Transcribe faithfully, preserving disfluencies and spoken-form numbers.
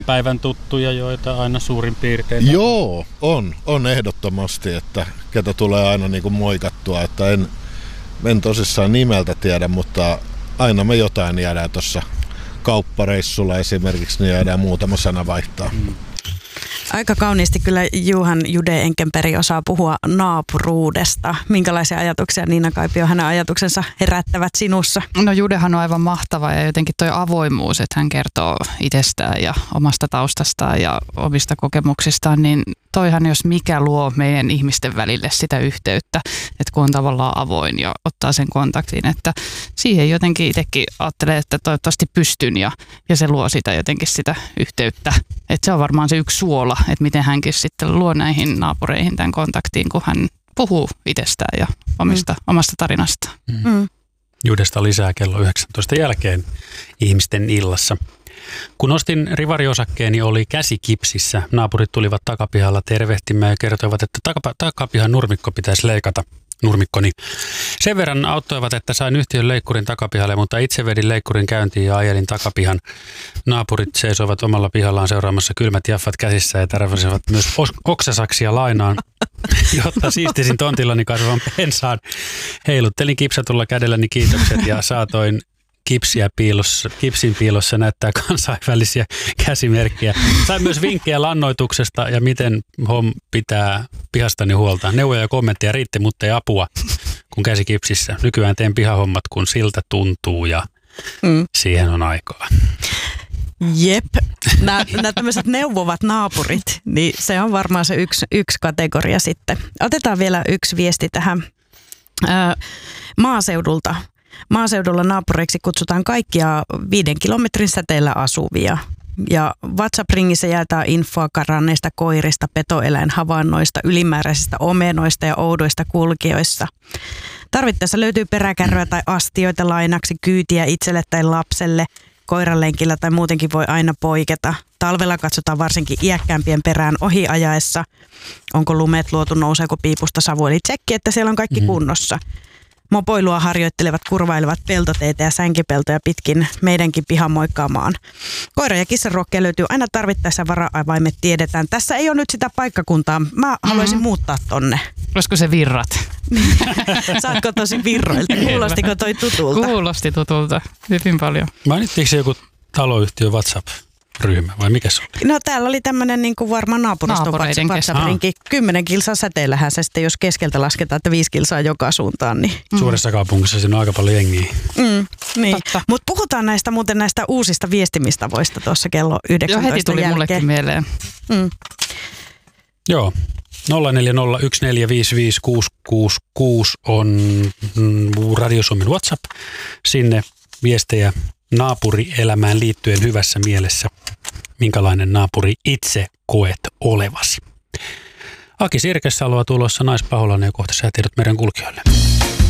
päivän tuttuja, joita aina suurin piirtein? Joo, on. On ehdottomasti, että ketä tulee aina niin kuin moikattua. Että en, en tosissaan nimeltä tiedä, mutta aina me jotain jäädään tuossa kauppareissulla esimerkiksi, niin jäädään muutama sana vaihtaa. Mm. Aika kauniisti kyllä Juhan Jude Enkenperi osaa puhua naapuruudesta. Minkälaisia ajatuksia, Niina Kaipio, hänen ajatuksensa herättävät sinussa? No Judehan on aivan mahtava ja jotenkin toi avoimuus, että hän kertoo itsestään ja omasta taustastaan ja omista kokemuksistaan, niin toihan jos mikä luo meidän ihmisten välille sitä yhteyttä, että kun on tavallaan avoin ja ottaa sen kontaktin, että siihen jotenkin itsekin ajattelee, että toivottavasti pystyn ja, ja se luo sitä jotenkin sitä yhteyttä. Että se on varmaan se yksi suola, että miten hänkin sitten luo näihin naapureihin tämän kontaktiin, kun hän puhuu itsestään ja omista, mm. omasta tarinastaan. Mm. Mm. Judesta lisää kello yhdeksäntoista jälkeen ihmisten illassa. Kun ostin rivariosakkeen, oli käsi kipsissä. Naapurit tulivat takapihalla tervehtimään ja kertoivat, että takapa, takapihan nurmikko pitäisi leikata. Nurmikkoni. Sen verran auttoivat, että sain yhtiön leikkurin takapihalle, mutta itse vedin leikkurin käyntiin ja ajelin takapihan. Naapurit seisoivat omalla pihallaan seuraamassa kylmät jaffat käsissä ja tärväsivät myös oksasaksia lainaan, jotta siistisin tontillani kasvavan pensaan. Heiluttelin kipsatulla kädelläni kiitokset ja saatoin kipsiä piilossa, kipsin piilossa näyttää kansainvälisiä käsimerkkejä. Sain myös vinkkejä lannoituksesta ja miten hom pitää pihastani huolta. Neuvoja ja kommentteja riitti, mutta ei apua, kun käsi kipsissä. Nykyään teen pihahommat, kun siltä tuntuu ja mm. siihen on aikaa. Jep, nämä, nämä tämmöiset neuvovat naapurit, niin se on varmaan se yksi, yksi kategoria sitten. Otetaan vielä yksi viesti tähän ää, maaseudulta. Maaseudulla naapureiksi kutsutaan kaikkia viiden kilometrin säteellä asuvia. Ja WhatsApp-ringissä jaetaan infoa karanneista koirista, petoeläinhavainnoista, ylimääräisistä omenoista ja oudoista kulkijoissa. Tarvittaessa löytyy peräkärryä tai astioita lainaksi, kyytiä itselle tai lapselle. Koiranlenkillä tai muutenkin voi aina poiketa. Talvella katsotaan varsinkin iäkkäämpien perään ohi ajaessa. Onko lumet luotu, nouseeko piipusta savu, eli tsekki, että siellä on kaikki kunnossa. Mopoilua harjoittelevat kurvailevat peltoteitä ja sänkipeltoja pitkin meidänkin pihan moikkaamaan. Koira- ja kissanruokkia löytyy aina tarvittaessa, vara-avaimet tiedetään. Tässä ei ole nyt sitä paikkakuntaa. Mä haluaisin mm-hmm. muuttaa tonne. Olisiko se Virrat? Saatko tosi virroilta? Kuulostiko toi tutulta? Kuulosti tutulta. Hyvin paljon. Mainittiinko se joku taloyhtiö WhatsApp-ryhmä vai mikä se oli? No täällä oli tämmöinen niin kuin varmaan naapuruston WhatsApp-rinki. Kymmenen kilsaa säteellähän se sitten, jos keskeltä lasketaan, että viisi kilsaa joka suuntaan. Niin. Mm. Suuressa kaupungissa siinä on aika paljon jengiä. Mm, niin. Mutta puhutaan näistä muuten näistä uusista viestimistavoista tuossa kello yhdeksäntoista Joo, heti tuli jälkeen. mullekin mieleen. Mm. Joo. nolla neljä nolla yksi neljä viisi viisi kuusi kuusi kuusi on Radio Suomen WhatsApp. Sinne viestejä naapurielämään liittyen hyvässä mielessä. Minkälainen naapuri itse koet olevasi? Aki Sirkessä haluaa tulossa naispaholainen ja kohta säätiedot meidän kulkijoille.